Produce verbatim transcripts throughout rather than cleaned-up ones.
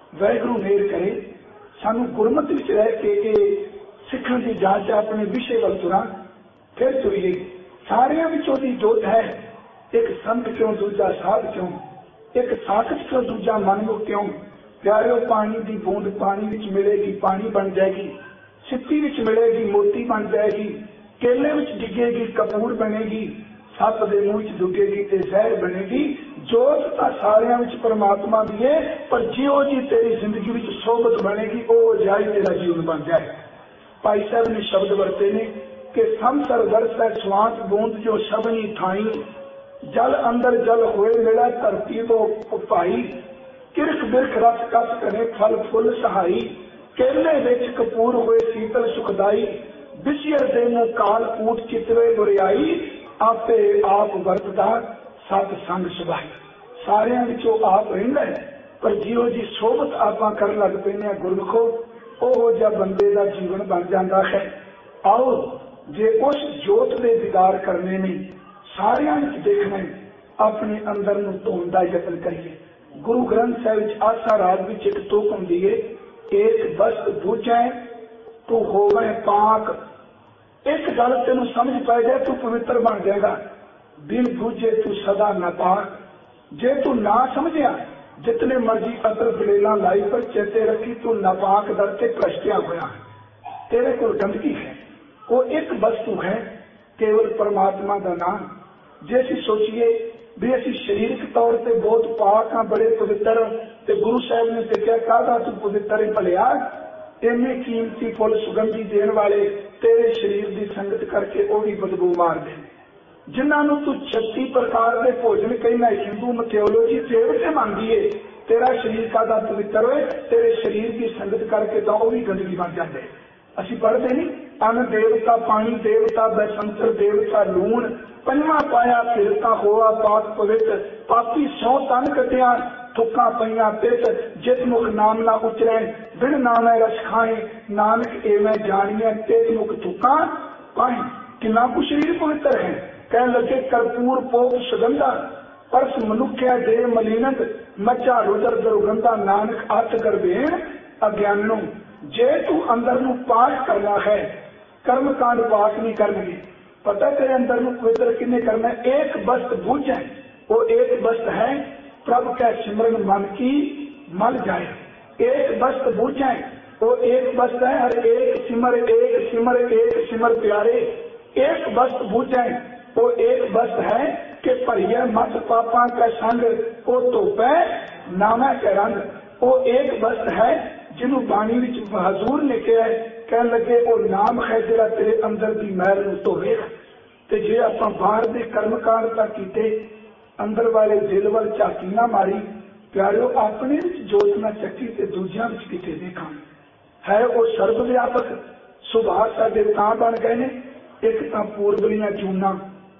वाहिगुरू मेहर करे सानू गुरमत विच रह के सिखण की जांच अपने विषय वल तुरां फिर तुरीए। सारियां विचों दी जोत है, एक संत क्यों दूजा साध क्यों, एक साखत क्यों दूजा मनमुख क्यों। प्यारिओ पानी की बूंद पानी विच मिलेगी पानी बन जाएगी, सिप्पी विच मिलेगी मोती बन जाएगी, केले विच डिगेगी कपूर बनेगी, सप दे मूँह च डुगेगी ते जहर बनेगी। जोत तां सारियां विच परमात्मा दी है, पर जिहो जी तेरी जिंदगी विच सोबत बनेगी ओ जाई तेरा जीवन बन जाए। भाई साहब ने शब्द वरते ने कि संसर वरसै स्वांत बूंद जो शबनी ठाई, जल अंदर जल होए मिला धरती तो भाई। किरख बिरख रस कस कने फल फुल सहाई, केले विच कपूर होए शीतल सुखदाई। विषयर दे मुँह काल कूट चितवे बुरियाई, आपे आप वरतदा सत संग सुभाई। सारियां विचों आप रहिंदा है, पर जिहो जी सोबत आपां करन लग पैने गुरमुखो ओहो जिहा बंदे दा जीवन बन जांदा है। आओ जे उस जोत दे दीदार करने ने, सारियां विच देखना है, अपने अंदर नूं धोण दा यतन करिए। गुरु ग्रंथ साहिब विच आसा राग विच एक तुक हुंदी है, एक वस्त बूझै तू होवे पाक। एक गल तेनू समझ पै जाए तू पवित्र बन जाएगा, बिन बूझे तू सदा नापाक। जे तू ना समझिया जितने मर्जी अतर दलेला लाई, पर चेते रखी तू नापाक दर ते भ्रष्टिया होया है, तेरे को गंदगी है। वो एक वस्तु है केवल परमात्मा का नाम। जे असीं सोचीए भी असीं शरीरक तौर पर बहुत पाक हाँ, बड़े पवित्र, ते गुरु साहब ने देखा कहदा तू पवित्र है भलिया, इन्ने कीमती फुल सुगंधी देने वाले तेरे शरीर की संगत करके वो भी बदबू मार दे। जिन्होंने तू छत्ती प्रकार के भोजन कहना हिंदू मैथोलॉजी देवते मानती है, तेरा शरीर का दा पवित्र होए, तेरे शरीर की संगत करके तो वह भी गंदगी बन जाते। असी पढ़ते नहीं, अन्न देवता पानी देवता बसंतर देवता लूण, पंजवा पाया फिरता होआ पाक पवित्र। पापी सौ तन कटिया थुक्का पईया पित, जित मुख नाम ना उचरै बिन नाम रस खाए, नानक एवं जानिए तित मुख थुक्का पाए। कितना कुछ शरीर पवित्र है, कह लगे कर्पूर पोप सुगंधा, परस मनुख्या देव मलिनत, मचा रुदर दुर्गंधा, नानक अर्थ कर बेन अज्ञानो। जे तू अंदर नू पाठ करना है, कर्म कांड पाठ नहीं करने, पता तेरे अंदर नू पवित्र किन्ने करना है। एक वस्त बुझ है, वो एक वस्त है प्रभु का सिमरन मन की मल जाए। एक वस्त बुझ है, वो एक वस्त है हर एक सिमर एक सिमर एक सिमर प्यारे। एक वस्त बुझ है, वो एक वस्त है कि भरिया मत पापा का संग, वो धोपै नामा के रंग। वो एक वस्त है जिन्हों बाणी विच हजूर ने कहा है, कह लगे वो नाम है जिहड़ा तेरे अंदर की मैल नूं धोवेगा। ते जे आपां बाहर दे कर्म कांड तां कीते, अंदर वाले दिल वल झाकी ना मारी, प्यारिओ अपने विच जोत ना चक्की ते दूजियां विच किते देखां। है वो सर्वव्यापक सुभाव साडे तां बन गए ने, एक तां पूर्व दीआं चूना,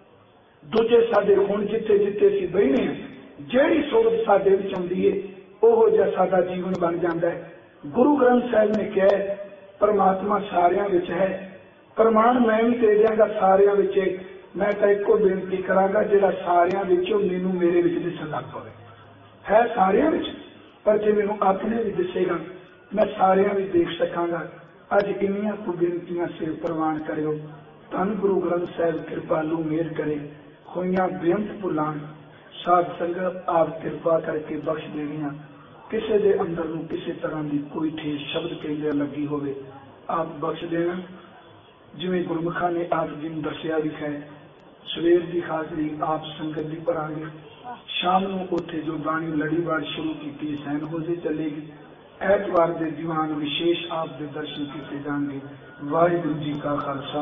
दूजे साडे हुण जिथे जिथे असीं बहिने हां, जिहड़ी सोच साडे विच आउंदी है ओहो जिहा साडा जीवन बन जांदा है। गुरु ग्रंथ साहिब ने कहा परमात्मा सारियां विच है, प्रमाण मैं भी दे दियांगा सारियां विच। मैं तां इक्को बेनती करांगा, जिहड़ा सारियां विचों मैनूं मेरे विच दिसण लग पवे। है सारियां विच, पर जे मैनूं अपने भी दिसेगा मैं सारियां विच देख सकांगा। अज इन्नियां कुछ बेनतियां सिर प्रवान करिओ। धन गुरु ग्रंथ साहिब कृपालू मेहर करे, होइयां बेअंत भुलाण साध संगत आप कृपा करके बख्श देनियां। किसी के अंदर नूं किसी तरह की कोई ठेस शब्द कहंदे लगी होवे आप बख्श देना। जिवें गुरमुखा ने आप जी नूं दस्सिया भी है, सवेर की हाजरी आप संगत की भरांगे, शाम नूं उत्थे जो बाणी लड़ीवार शुरू की सैन हो जे चलेगी। ऐतवार के दीवान विशेष आप दे दर्शन किए जाएंगे। वाहिगुरू जी का खालसा,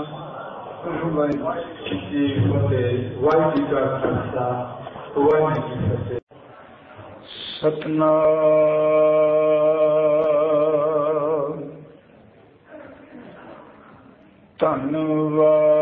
वाहिगुरू जी का खालसा, वाहिगुरू जी की फतेह। सतनाम धन्नवाद।